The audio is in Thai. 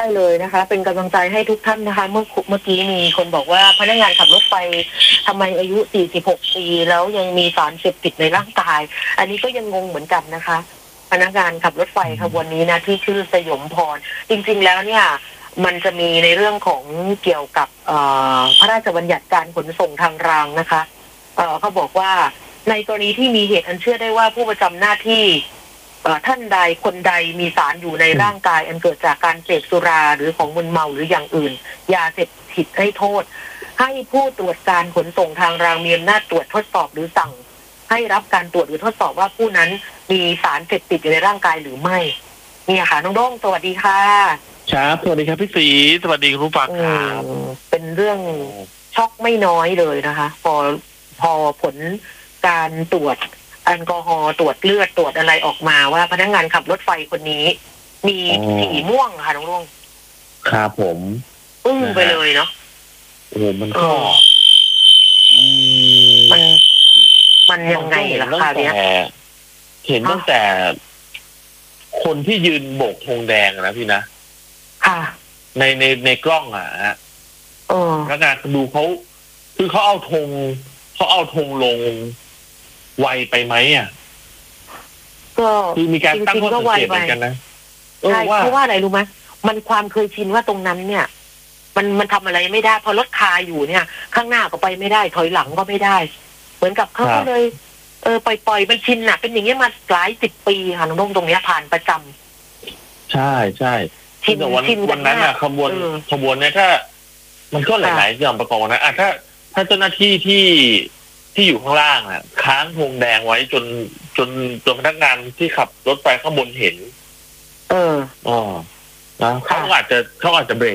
เลยนะคะเป็นกำลังใจให้ทุกท่านนะคะเมื่อกี้มีคนบอกว่าพนักงานขับรถไฟทำไมอายุ46 ปีแล้วยังมีสารเสพติดในร่างกายอันนี้ก็ยังงงเหมือนกันนะคะพนักงานขับรถไฟขบวนนี้นะที่ชื่อสยมพรจริงๆแล้วเนี่ยมันจะมีในเรื่องของเกี่ยวกับพระราชบัญญัติการขนส่งทางรางนะคะเขาบอกว่าในกรณีที่มีเหตุอันเชื่อได้ว่าผู้ประจำหน้าที่ท่านใดคนใดมีสารอยู่ในร่างกายอันเกิดจากการเสพสุราหรือของมึนเมาหรืออย่างอื่นยาเสพติดให้โทษให้ผู้ตรวจการขนส่งทางรางมีอำนาจตรวจทดสอบหรือสั่งให้รับการตรวจหรือทดสอบว่าผู้นั้นมีสารเสพติดอยู่ในร่างกายหรือไม่เนี่ยค่ะน้องโด้งสวัสดีค่ะครับสวัสดีครับพี่ศรีสวัสดีคุณผู้ฟังครับเป็นเรื่องช็อกไม่น้อยเลยนะคะพอผลการตรวจแอลกอฮอล์ตรวจเลือดตรวจอะไรออกมาว่าพนักงานขับรถไฟคนนี้มีสีม่วงค่ะน้องลุงครับผมไปเลยเนาะโอ้มันก็มันยังไงล่ะคะเนี่ยเห็นตั้งแต่คนที่ยืนโบกธงแดงนะพี่นะค่ะในกล้องอ่ะฮะพนักงานดูเขาคือเขาเอาธงลงไวไปไหมอ่ะก็คือมีการตั้งข้อสังเกตเหมือนกันนะใช่เพราะว่าอะไรรู้ไหมมันความเคยชินว่าตรงนั้นเนี่ยมันทำอะไรไม่ได้พอรถคาอยู่เนี่ยข้างหน้าก็ไปไม่ได้ถอยหลังก็ไม่ได้เหมือนกับเขาก็เลยปล่อยมันชินน่ะเป็นอย่างเงี้ยมาหลายสิบปีค่ะน้องตรงเนี้ยผ่านประจำใช่แต่วันนั้นอ่ะขบวนเนี่ยถ้ามันก็หลายๆอย่างประกอบนะถ้าเจ้าหน้าที่ที่อยู่ข้างล่างอ่ะค้างธงแดงไว้จนพนักงานที่ขับรถไฟข้างบนเห็นนะเขาอาจจะเบรก